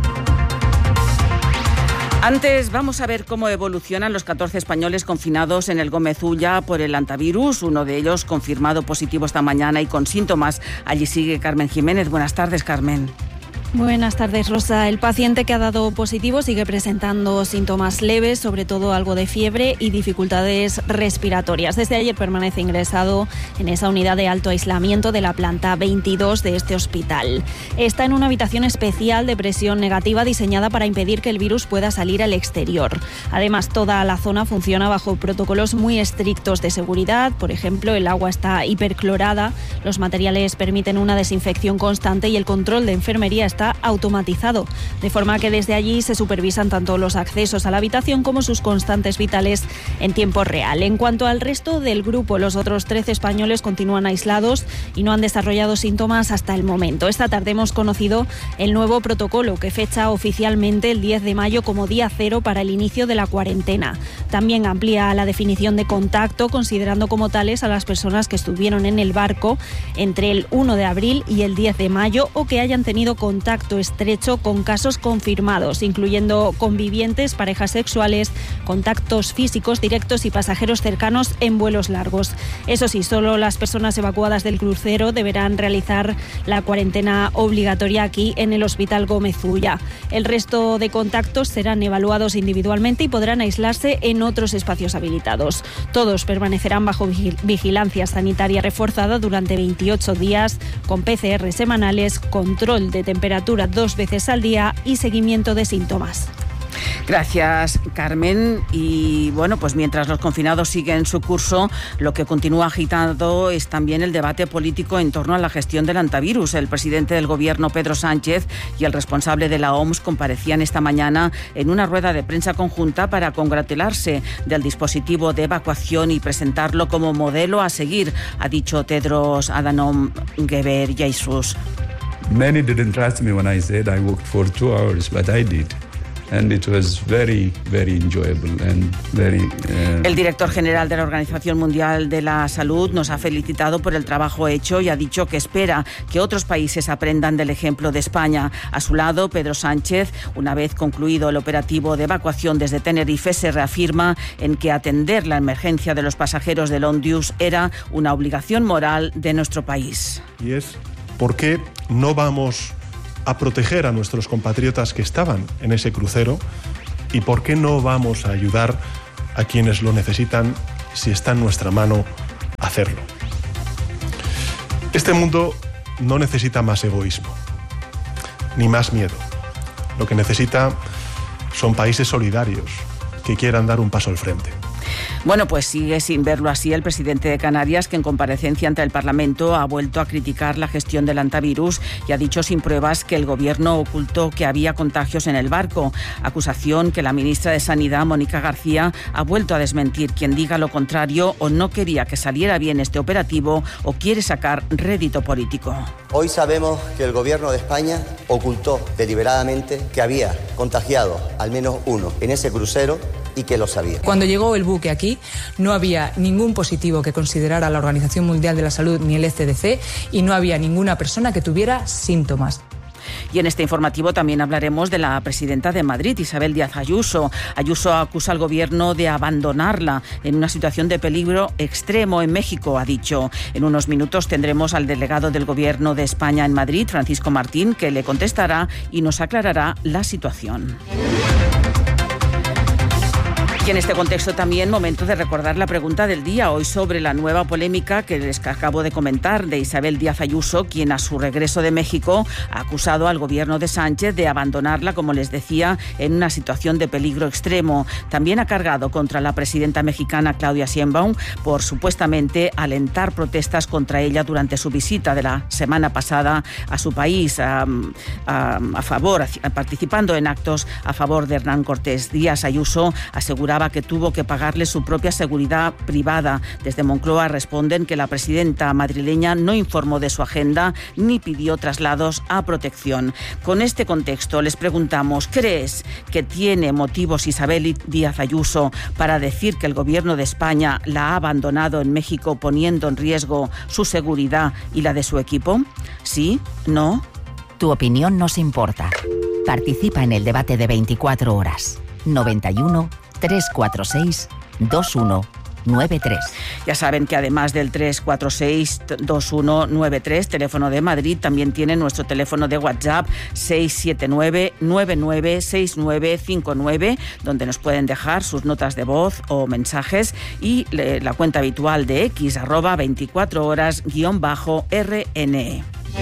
Antes vamos a ver cómo evolucionan los 14 españoles confinados en el Gómez Ulla por el hantavirus, uno de ellos confirmado positivo esta mañana y con síntomas. Allí sigue Carmen Jiménez. Buenas tardes, Carmen. Buenas tardes, Rosa. El paciente que ha dado positivo sigue presentando síntomas leves, sobre todo algo de fiebre y dificultades respiratorias. Desde ayer permanece ingresado en esa unidad de alto aislamiento de la planta 22 de este hospital. Está en una habitación especial de presión negativa diseñada para impedir que el virus pueda salir al exterior. Además, toda la zona funciona bajo protocolos muy estrictos de seguridad. Por ejemplo, el agua está hiperclorada, los materiales permiten una desinfección constante y el control de enfermería está automatizado, de forma que desde allí se supervisan tanto los accesos a la habitación como sus constantes vitales en tiempo real. En cuanto al resto del grupo, los otros 13 españoles continúan aislados y no han desarrollado síntomas hasta el momento. Esta tarde hemos conocido el nuevo protocolo que fecha oficialmente el 10 de mayo como día cero para el inicio de la cuarentena. También amplía la definición de contacto, considerando como tales a las personas que estuvieron en el barco entre el 1 de abril y el 10 de mayo o que hayan tenido contacto estrecho con casos confirmados, incluyendo convivientes, parejas sexuales, contactos físicos directos y pasajeros cercanos en vuelos largos. Eso sí, solo las personas evacuadas del crucero deberán realizar la cuarentena obligatoria aquí en el Hospital Gómez Ulla. El resto de contactos serán evaluados individualmente y podrán aislarse en otros espacios habilitados. Todos permanecerán bajo vigilancia sanitaria reforzada durante 28 días, con PCR semanales, control de temperatura 2 veces al día y seguimiento de síntomas. Gracias, Carmen. Y bueno, pues mientras los confinados siguen su curso, lo que continúa agitado es también el debate político en torno a la gestión del hantavirus. El presidente del Gobierno, Pedro Sánchez, y el responsable de la OMS comparecían esta mañana en una rueda de prensa conjunta para congratularse del dispositivo de evacuación y presentarlo como modelo a seguir, ha dicho Tedros Adhanom Ghebreyesus. Many didn't trust me when I said I worked for 2 hours, but I did. And it was very, very enjoyable and very, El director general de la Organización Mundial de la Salud nos ha felicitado por el trabajo hecho y ha dicho que espera que otros países aprendan del ejemplo de España. A su lado, Pedro Sánchez, una vez concluido el operativo de evacuación desde Tenerife, se reafirma en que atender la emergencia de los pasajeros del Ondius era una obligación moral de nuestro país. Y es ¿por qué no vamos a proteger a nuestros compatriotas que estaban en ese crucero? ¿Y por qué no vamos a ayudar a quienes lo necesitan si está en nuestra mano hacerlo? Este mundo no necesita más egoísmo, ni más miedo. Lo que necesita son países solidarios que quieran dar un paso al frente. Bueno, pues sigue sin verlo así el presidente de Canarias, que en comparecencia ante el Parlamento ha vuelto a criticar la gestión del hantavirus y ha dicho sin pruebas que el Gobierno ocultó que había contagios en el barco. Acusación que la ministra de Sanidad, Mónica García, ha vuelto a desmentir. Quien diga lo contrario o no quería que saliera bien este operativo o quiere sacar rédito político. Hoy sabemos que el Gobierno de España ocultó deliberadamente que había contagiado al menos uno en ese crucero y que lo sabía. Cuando llegó el buque aquí, no había ningún positivo que considerara la Organización Mundial de la Salud ni el CDC y no había ninguna persona que tuviera síntomas. Y en este informativo también hablaremos de la presidenta de Madrid, Isabel Díaz Ayuso. Ayuso acusa al gobierno de abandonarla en una situación de peligro extremo en México, ha dicho. En unos minutos tendremos al delegado del Gobierno de España en Madrid, Francisco Martín, que le contestará y nos aclarará la situación. Y en este contexto también momento de recordar la pregunta del día, hoy sobre la nueva polémica que les acabo de comentar de Isabel Díaz Ayuso, quien a su regreso de México ha acusado al gobierno de Sánchez de abandonarla, como les decía, en una situación de peligro extremo. También ha cargado contra la presidenta mexicana Claudia Sheinbaum por supuestamente alentar protestas contra ella durante su visita de la semana pasada a su país, participando en actos a favor de Hernán Cortés. Díaz Ayuso aseguraba que tuvo que pagarle su propia seguridad privada. Desde Moncloa responden que la presidenta madrileña no informó de su agenda ni pidió traslados a protección. Con este contexto les preguntamos, ¿crees que tiene motivos Isabel Díaz Ayuso para decir que el gobierno de España la ha abandonado en México poniendo en riesgo su seguridad y la de su equipo? ¿Sí? ¿No? Tu opinión nos importa. Participa en el debate de 24 horas. 91 346 2193. Ya saben que además del 346-2193, teléfono de Madrid, también tienen nuestro teléfono de WhatsApp 679-996959, donde nos pueden dejar sus notas de voz o mensajes, y la cuenta habitual de X, @24horas_RNE.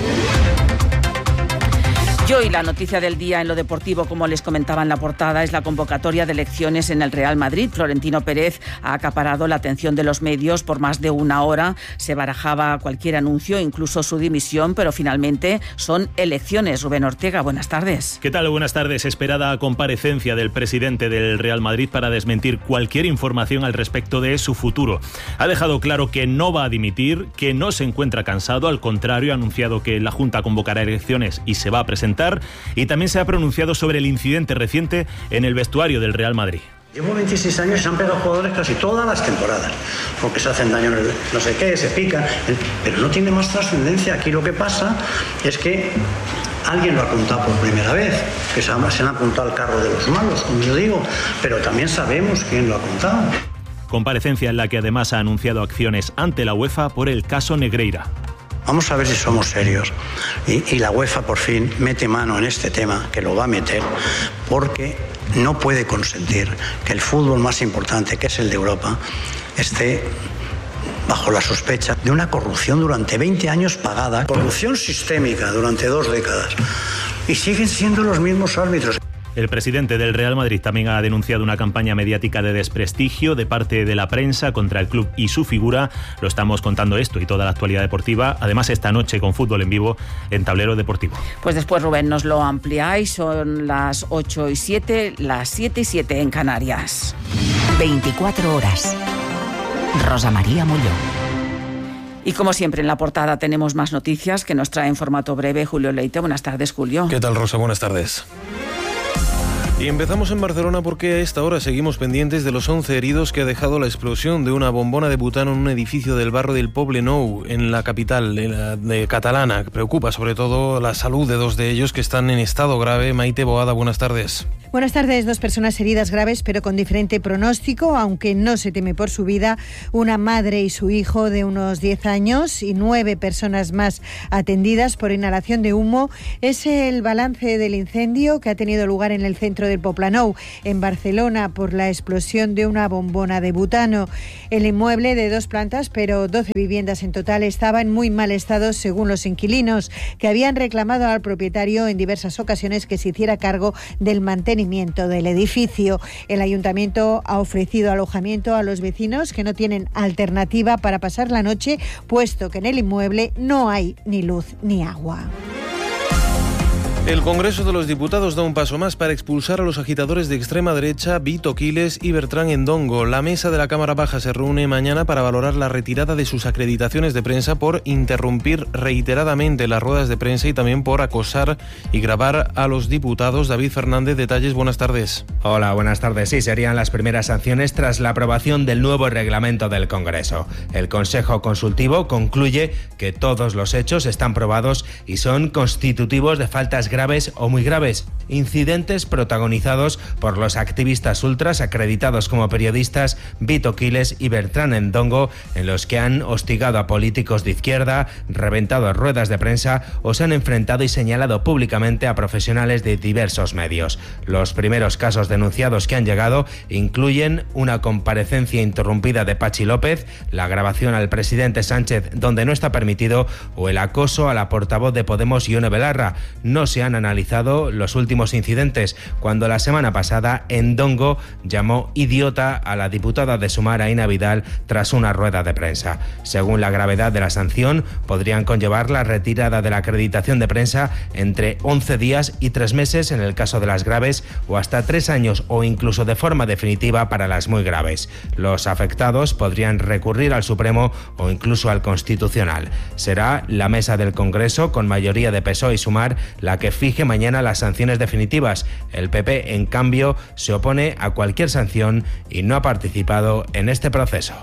Y hoy la noticia del día en lo deportivo, como les comentaba en la portada, es la convocatoria de elecciones en el Real Madrid. Florentino Pérez ha acaparado la atención de los medios por más de una hora. Se barajaba cualquier anuncio, incluso su dimisión, pero finalmente son elecciones. Rubén Ortega, buenas tardes. ¿Qué tal? Buenas tardes. Esperada comparecencia del presidente del Real Madrid para desmentir cualquier información al respecto de su futuro. Ha dejado claro que no va a dimitir, que no se encuentra cansado, al contrario, ha anunciado que la Junta convocará elecciones y se va a presentar. Y también se ha pronunciado sobre el incidente reciente en el vestuario del Real Madrid. Llevo 26 años y se han pegado jugadores casi todas las temporadas, porque se hacen daño en el no sé qué, se pican, pero no tiene más trascendencia. Aquí lo que pasa es que alguien lo ha contado por primera vez, que se han apuntado al carro de los malos, como yo digo, pero también sabemos quién lo ha contado. Comparecencia en la que además ha anunciado acciones ante la UEFA por el caso Negreira. Vamos a ver si somos serios y la UEFA por fin mete mano en este tema, que lo va a meter, porque no puede consentir que el fútbol más importante, que es el de Europa, esté bajo la sospecha de una corrupción durante 20 años pagada, corrupción sistémica durante 2 décadas, y siguen siendo los mismos árbitros. El presidente del Real Madrid también ha denunciado una campaña mediática de desprestigio de parte de la prensa contra el club y su figura. Lo estamos contando esto y toda la actualidad deportiva. Además, esta noche con fútbol en vivo en Tablero Deportivo. Pues después, Rubén, nos lo ampliáis. Son las 8:07, las 7:07 en Canarias. 24 horas. Rosa María Molló. Y como siempre en la portada tenemos más noticias que nos trae en formato breve Julio Leite. Buenas tardes, Julio. ¿Qué tal, Rosa? Buenas tardes. Y empezamos en Barcelona porque a esta hora seguimos pendientes de los 11 heridos que ha dejado la explosión de una bombona de butano en un edificio del barrio del Poblenou, en la capital de catalana. Preocupa sobre todo la salud de 2 de ellos que están en estado grave. Maite Boada, buenas tardes. Buenas tardes. 2 personas heridas graves, pero con diferente pronóstico, aunque no se teme por su vida. Una madre y su hijo de unos 10 años y 9 personas más atendidas por inhalación de humo. Es el balance del incendio que ha tenido lugar en el centro del Poblenou, en Barcelona, por la explosión de una bombona de butano. El inmueble, de 2 plantas, pero 12 viviendas en total, estaba en muy mal estado según los inquilinos, que habían reclamado al propietario en diversas ocasiones que se hiciera cargo del mantenimiento del edificio. El ayuntamiento ha ofrecido alojamiento a los vecinos que no tienen alternativa para pasar la noche, puesto que en el inmueble no hay ni luz ni agua. El Congreso de los Diputados da un paso más para expulsar a los agitadores de extrema derecha Vito Quiles y Bertrán Endongo. La mesa de la Cámara Baja se reúne mañana para valorar la retirada de sus acreditaciones de prensa por interrumpir reiteradamente las ruedas de prensa y también por acosar y grabar a los diputados. David Fernández, detalles, buenas tardes. Hola, buenas tardes. Sí, serían las primeras sanciones tras la aprobación del nuevo reglamento del Congreso. El Consejo Consultivo concluye que todos los hechos están probados y son constitutivos de faltas graves o muy graves. Incidentes protagonizados por los activistas ultras acreditados como periodistas Vito Quiles y Bertrán Endongo, en los que han hostigado a políticos de izquierda, reventado ruedas de prensa o se han enfrentado y señalado públicamente a profesionales de diversos medios. Los primeros casos denunciados que han llegado incluyen una comparecencia interrumpida de Pachi López, la grabación al presidente Sánchez donde no está permitido o el acoso a la portavoz de Podemos, Ione Belarra. No se han analizado los últimos incidentes, cuando la semana pasada Endongo llamó idiota a la diputada de Sumar, Aina Vidal, tras una rueda de prensa. Según la gravedad de la sanción, podrían conllevar la retirada de la acreditación de prensa entre 11 días y 3 meses en el caso de las graves, o hasta 3 años o incluso de forma definitiva para las muy graves. Los afectados podrían recurrir al Supremo o incluso al Constitucional. Será la mesa del Congreso, con mayoría de PSOE y Sumar, la que fije mañana las sanciones definitivas. El PP, en cambio, se opone a cualquier sanción y no ha participado en este proceso.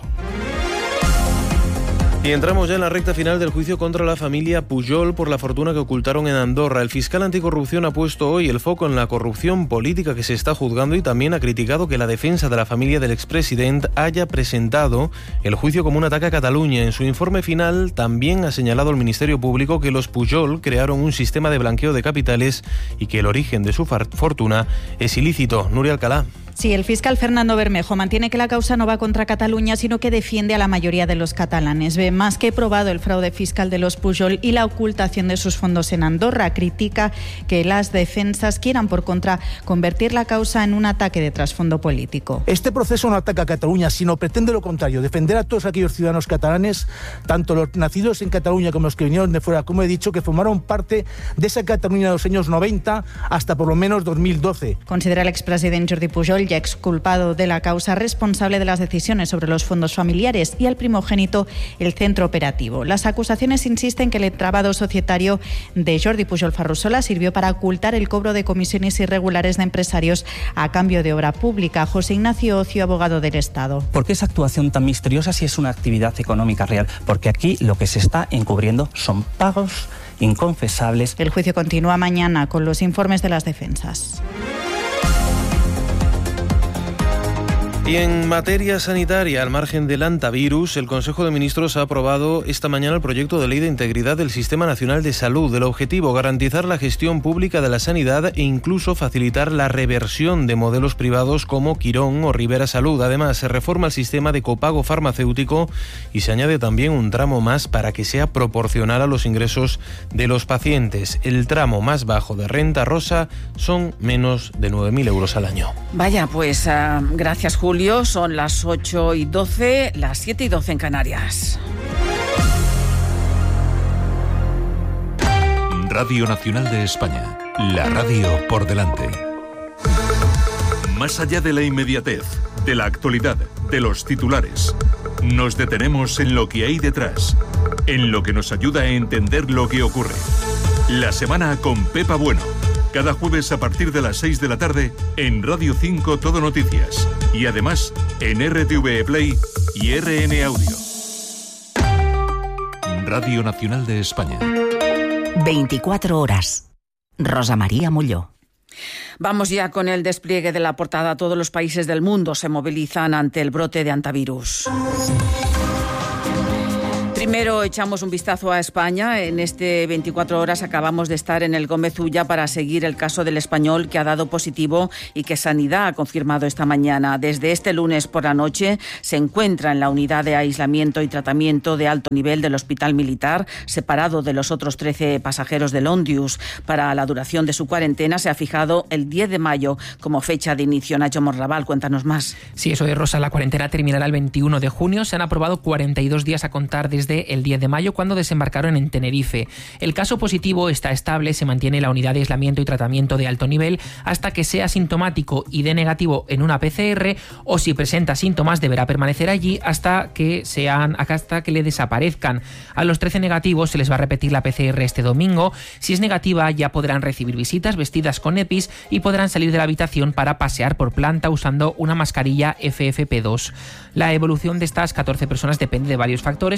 Y entramos ya en la recta final del juicio contra la familia Pujol por la fortuna que ocultaron en Andorra. El fiscal anticorrupción ha puesto hoy el foco en la corrupción política que se está juzgando y también ha criticado que la defensa de la familia del expresidente haya presentado el juicio como un ataque a Cataluña. En su informe final también ha señalado el Ministerio Público que los Pujol crearon un sistema de blanqueo de capitales y que el origen de su fortuna es ilícito. Nuria Alcalá. Sí, el fiscal Fernando Bermejo mantiene que la causa no va contra Cataluña, sino que defiende a la mayoría de los catalanes. Ve más que probado el fraude fiscal de los Pujol y la ocultación de sus fondos en Andorra. Critica que las defensas quieran, por contra, convertir la causa en un ataque de trasfondo político. Este proceso no ataca a Cataluña, sino pretende lo contrario, defender a todos aquellos ciudadanos catalanes, tanto los nacidos en Cataluña como los que vinieron de fuera, como he dicho, que formaron parte de esa Cataluña de los años 90 hasta por lo menos 2012. Considera al expresidente Jordi Pujol, ya exculpado de la causa, responsable de las decisiones sobre los fondos familiares, y al primogénito el centro operativo. Las acusaciones insisten que el entramado societario de Jordi Pujol Ferrusola sirvió para ocultar el cobro de comisiones irregulares de empresarios a cambio de obra pública. José Ignacio Ocio, abogado del Estado. ¿Por qué esa actuación tan misteriosa si es una actividad económica real? Porque aquí lo que se está encubriendo son pagos inconfesables. El juicio continúa mañana con los informes de las defensas. Y en materia sanitaria, al margen del antivirus, el Consejo de Ministros ha aprobado esta mañana el proyecto de ley de integridad del Sistema Nacional de Salud. El objetivo, garantizar la gestión pública de la sanidad e incluso facilitar la reversión de modelos privados como Quirón o Rivera Salud. Además, se reforma el sistema de copago farmacéutico y se añade también un tramo más para que sea proporcional a los ingresos de los pacientes. El tramo más bajo de renta rosa son menos de 9.000 euros al año. Vaya, pues gracias, Julio. Son las 8:12, las 7:12 en Canarias. Radio Nacional de España, la radio por delante. Más allá de la inmediatez, de la actualidad, de los titulares, nos detenemos en lo que hay detrás, en lo que nos ayuda a entender lo que ocurre. La semana con Pepa Bueno. Cada jueves a partir de las 6 de la tarde en Radio 5 Todo Noticias y además en RTV Play y RN Audio. Radio Nacional de España. 24 horas. Rosa María Molló. Vamos ya con el despliegue de la portada. Todos los países del mundo se movilizan ante el brote de antivirus. Primero echamos un vistazo a España. En este 24 horas acabamos de estar en el Gómez Ulla para seguir el caso del español que ha dado positivo y que Sanidad ha confirmado esta mañana. Desde este lunes por la noche se encuentra en la unidad de aislamiento y tratamiento de alto nivel del Hospital Militar, separado de los otros 13 pasajeros del Ondius. Para la duración de su cuarentena se ha fijado el 10 de mayo como fecha de inicio. Nacho Morraval, cuéntanos más. Sí, eso es, Rosa. La cuarentena terminará el 21 de junio. Se han aprobado 42 días a contar desde el 10 de mayo, cuando desembarcaron en Tenerife. El caso positivo está estable, se mantiene en la unidad de aislamiento y tratamiento de alto nivel hasta que sea sintomático y dé negativo en una PCR, o si presenta síntomas deberá permanecer allí hasta que le desaparezcan. A los 13 negativos se les va a repetir la PCR este domingo. Si es negativa, ya podrán recibir visitas vestidas con EPIs y podrán salir de la habitación para pasear por planta usando una mascarilla FFP2. La evolución de estas 14 personas depende de varios factores, como ha explicado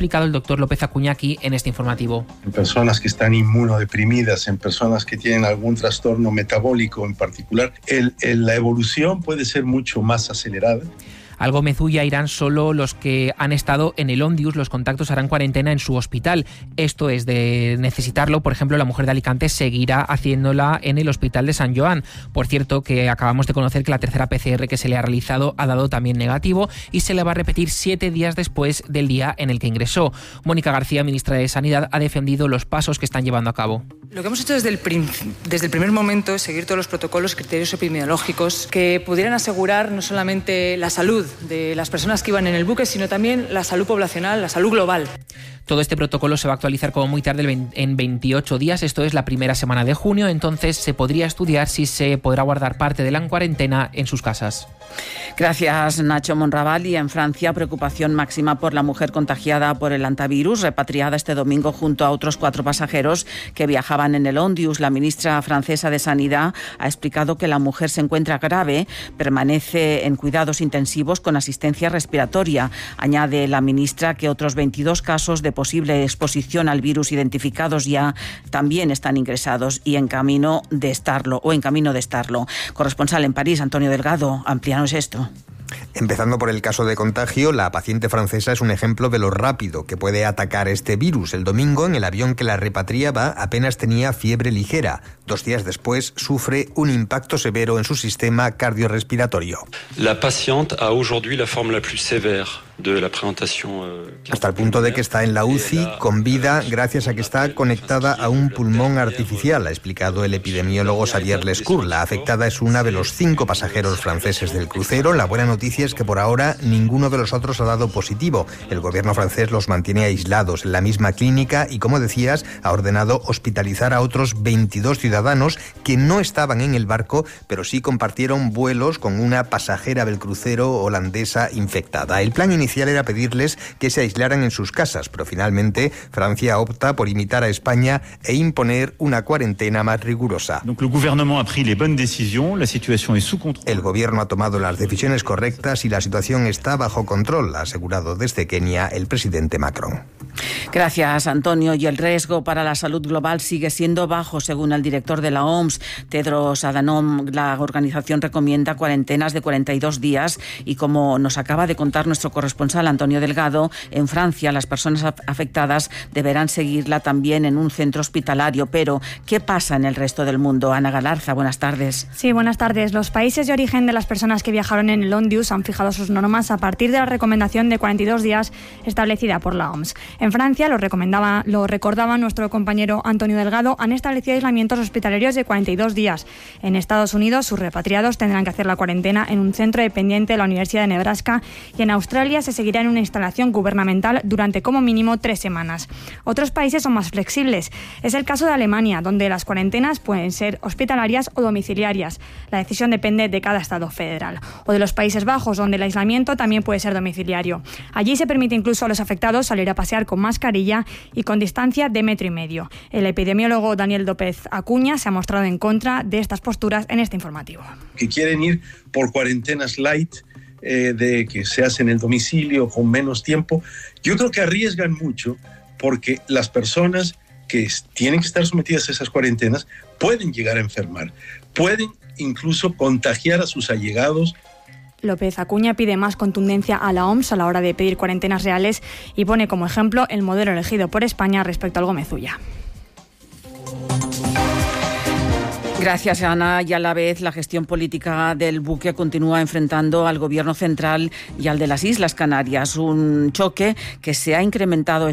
explicado el doctor López Acuña aquí en este informativo. En personas que están inmunodeprimidas, en personas que tienen algún trastorno metabólico en particular, la evolución puede ser mucho más acelerada. Al Gómez-Ulla irán solo los que han estado en el Ondius, los contactos harán cuarentena en su hospital. Esto es de necesitarlo. Por ejemplo, la mujer de Alicante seguirá haciéndola en el Hospital de San Joan. Por cierto, que acabamos de conocer que la tercera PCR que se le ha realizado ha dado también negativo y se le va a repetir 7 días después del día en el que ingresó. Mónica García, ministra de Sanidad, ha defendido los pasos que están llevando a cabo. Lo que hemos hecho desde el primer momento es seguir todos los protocolos, criterios epidemiológicos que pudieran asegurar no solamente la salud de las personas que iban en el buque, sino también la salud poblacional, la salud global. Todo este protocolo se va a actualizar como muy tarde en 28 días, esto es la primera semana de junio, entonces se podría estudiar si se podrá guardar parte de la cuarentena en sus casas. Gracias, Nacho Monraval. Y en Francia, preocupación máxima por la mujer contagiada por el hantavirus, repatriada este domingo junto a otros 4 pasajeros que viajaban en el Ondius. La ministra francesa de Sanidad ha explicado que la mujer se encuentra grave, permanece en cuidados intensivos con asistencia respiratoria. Añade la ministra que otros 22 casos de posible exposición al virus identificados ya también están ingresados y en camino de estarlo. Corresponsal en París, Antonio Delgado, amplíanos esto. Empezando por el caso de contagio, la paciente francesa es un ejemplo de lo rápido que puede atacar este virus. El domingo, en el avión que la repatriaba, apenas tenía fiebre ligera. 2 días después, sufre un impacto severo en su sistema cardiorrespiratorio. La paciente a aujourd'hui la forme la plus sévère de la présentation. Hasta el punto de que está en la UCI con vida gracias a que está conectada a un pulmón artificial, ha explicado el epidemiólogo Xavier Lescour. La afectada es una de los 5 pasajeros franceses del crucero. La buena noticia es que por ahora ninguno de los otros ha dado positivo. El gobierno francés los mantiene aislados en la misma clínica y, como decías, ha ordenado hospitalizar a otros 22 ciudadanos que no estaban en el barco, pero sí compartieron vuelos con una pasajera del crucero holandesa infectada. El plan inicial era pedirles que se aislaran en sus casas, pero finalmente Francia opta por imitar a España e imponer una cuarentena más rigurosa. El gobierno ha tomado las decisiones correctas y la situación está bajo control, ha asegurado desde Kenia el presidente Macron. Gracias, Antonio. Y el riesgo para la salud global sigue siendo bajo, según el director de la OMS, Tedros Adhanom. La organización recomienda cuarentenas de 42 días y, como nos acaba de contar nuestro corresponsal Antonio Delgado, en Francia las personas afectadas deberán seguirla también en un centro hospitalario. Pero, ¿qué pasa en el resto del mundo? Ana Galarza, buenas tardes. Sí, buenas tardes. Los países de origen de las personas que viajaron en el Ondius han fijado sus normas a partir de la recomendación de 42 días establecida por la OMS. En Francia, lo recordaba nuestro compañero Antonio Delgado, han establecido aislamientos hospitalarios de 42 días. En Estados Unidos, sus repatriados tendrán que hacer la cuarentena en un centro dependiente de la Universidad de Nebraska, y en Australia se seguirá en una instalación gubernamental durante como mínimo 3 semanas. Otros países son más flexibles. Es el caso de Alemania, donde las cuarentenas pueden ser hospitalarias o domiciliarias. La decisión depende de cada estado federal. O de los Países Bajos, donde el aislamiento también puede ser domiciliario. Allí se permite incluso a los afectados salir a pasear con mascarilla y con distancia de 1,5 metros. El epidemiólogo Daniel López Acuña se ha mostrado en contra de estas posturas en este informativo. Que quieren ir por cuarentenas light, de que se hace en el domicilio con menos tiempo. Yo creo que arriesgan mucho porque las personas que tienen que estar sometidas a esas cuarentenas pueden llegar a enfermar, pueden incluso contagiar a sus allegados. López Acuña pide más contundencia a la OMS a la hora de pedir cuarentenas reales y pone como ejemplo el modelo elegido por España respecto al Gómez-Ulla. Gracias, Ana. Y a la vez la gestión política del buque continúa enfrentando al gobierno central y al de las Islas Canarias. Un choque que se ha incrementado